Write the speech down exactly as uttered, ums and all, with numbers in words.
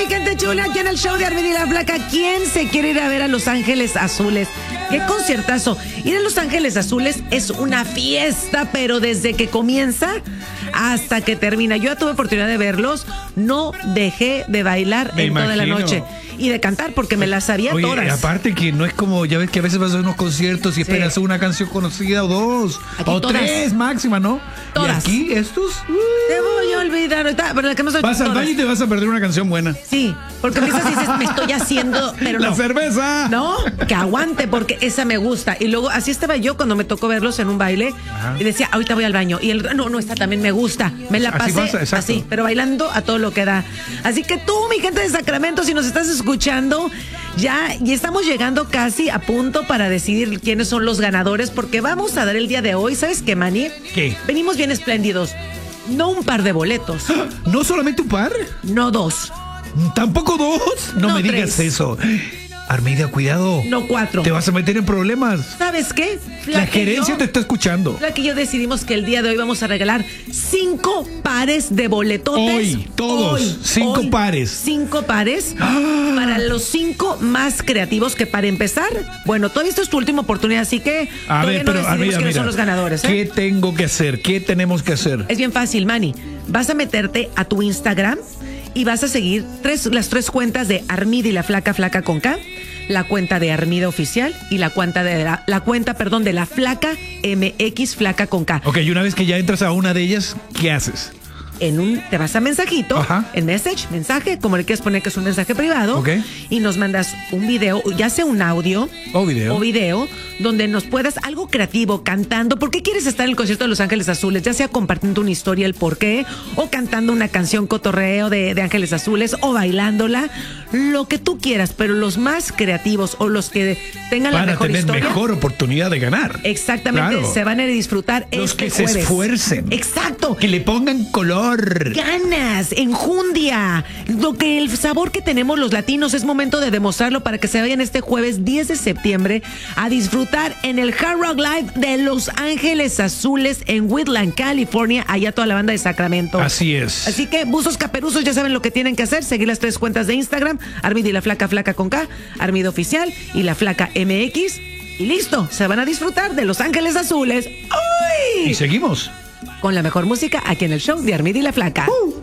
mi gente chula, aquí en el show de Armin y la Flaca. ¿Quién se quiere ir a ver a Los Ángeles Azules? ¡Qué conciertazo! Ir a Los Ángeles Azules es una fiesta, pero desde que comienza hasta que termina. Yo ya tuve oportunidad de verlos, no dejé de bailar Me en toda la imagino. noche. Y de cantar, porque me las sabía Oye, todas. aparte que no es como, ya ves que a veces vas a unos conciertos y esperas una canción conocida o dos, Aquí o todas. tres máxima, ¿no? Todas. Y aquí estos, uh, Te voy a olvidar ahorita, pero la que no soy vas al todas. baño y te vas a perder una canción buena. Sí, porque me dices, dices, me estoy haciendo, pero La no. cerveza. No, que aguante, porque esa me gusta. Y luego, así estaba yo cuando me tocó verlos en un baile. Ajá. Y decía, ahorita voy al baño. Y el, no, no, esta también me gusta. Me la Así pasé pasa, exacto. así, pero bailando a todo lo que da. Así que tú, mi gente de Sacramento, si nos estás escuchando, ya, ya estamos llegando casi a punto para decidir quiénes son los ganadores, porque vamos a dar el día de hoy, ¿sabes qué, Manny? ¿Qué? Venimos bien espléndidos. No un par de boletos, ¿No solamente un par? no dos, ¿Tampoco dos? No, No, me digas tres. eso. Armidia, cuidado. no cuatro. Te vas a meter en problemas. ¿Sabes qué? La Flaca y gerencia yo- te está escuchando. La que yo decidimos que el día de hoy vamos a regalar cinco pares de boletotes. Hoy, todos, cinco hoy, pares. Cinco pares para los cinco más creativos, que para empezar, bueno, todavía esta es tu última oportunidad, así que A todavía ver, no pero decidimos Armidia, quiénes mira, son los ganadores. ¿eh? ¿qué tengo que hacer? ¿Qué tenemos que hacer? Es bien fácil, Manny. Vas a meterte a tu Instagram y vas a seguir tres, las tres cuentas de Armida y la Flaca, Flaca con K, la cuenta de Armida Oficial y la cuenta de la, la cuenta, perdón, de la Flaca M X, Flaca con K. Ok, y una vez que ya entras a una de ellas, ¿qué haces? En un, te vas a mensajito, Ajá. en message, mensaje, como le quieres poner que es un mensaje privado, Ok. y nos mandas un video, ya sea un audio O video. o video, donde nos puedas algo creativo, cantando. ¿Por qué quieres estar en el concierto de Los Ángeles Azules? Ya sea compartiendo una historia, el por qué, o cantando una canción cotorreo de, de Ángeles Azules, o bailándola, lo que tú quieras, pero los más creativos o los que tengan la Van a mejor tener historia. mejor oportunidad de ganar. Exactamente, Claro. se van a disfrutar Los este que se jueves. esfuercen. Exacto. Que le pongan color. Ganas, enjundia, lo que el sabor que tenemos los latinos. Es momento de demostrarlo para que se vayan este jueves diez de septiembre a disfrutar en el Hard Rock Live de Los Ángeles Azules en Woodland, California, allá toda la banda de Sacramento. Así es. Así que buzos caperuzos ya saben lo que tienen que hacer, seguir las tres cuentas de Instagram, Armida y la Flaca, Flaca con K, Armida Oficial y la Flaca M X, y listo, se van a disfrutar de Los Ángeles Azules. ¡Uy! Y seguimos. Con la mejor música aquí en el show de Armida y la Flaca. Uh.